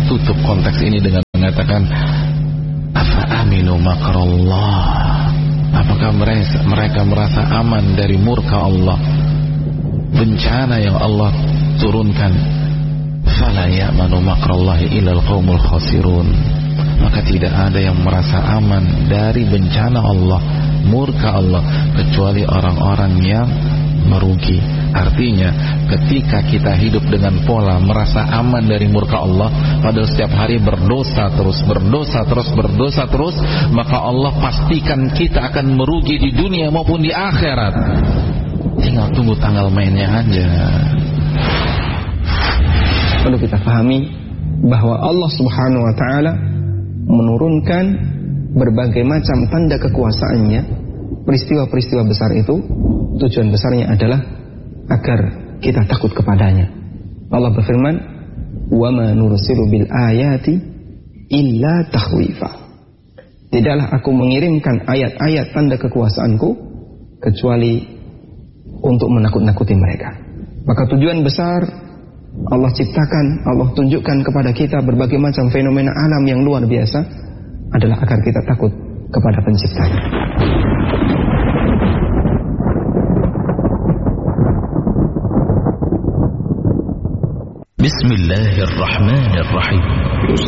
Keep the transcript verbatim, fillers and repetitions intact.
tutup konteks ini dengan mengatakan afa aminu makrallah, apakah mereka, mereka merasa aman dari murka Allah, bencana yang Allah turunkan. Fala ya'manu makrallahi illal qaumul khasirun, maka tidak ada yang merasa aman dari bencana Allah, murka Allah, kecuali orang-orang yang merugi. Artinya ketika kita hidup dengan pola merasa aman dari murka Allah, padahal setiap hari berdosa terus, berdosa terus, berdosa terus, maka Allah pastikan kita akan merugi di dunia maupun di akhirat. Tinggal tunggu tanggal mainnya aja. Perlu kita pahami bahwa Allah Subhanahu wa ta'ala menurunkan berbagai macam tanda kekuasaannya, peristiwa-peristiwa besar itu tujuan besarnya adalah agar kita takut kepadanya. Allah berfirman, "Wa ma nursilu bil ayati illa tahwifa." Tidaklah aku mengirimkan ayat-ayat tanda kekuasaanku kecuali untuk menakut-nakuti mereka. Maka tujuan besar Allah ciptakan, Allah tunjukkan kepada kita berbagai macam fenomena alam yang luar biasa adalah agar kita takut kepada penciptanya. Bismillahirrahmanirrahim.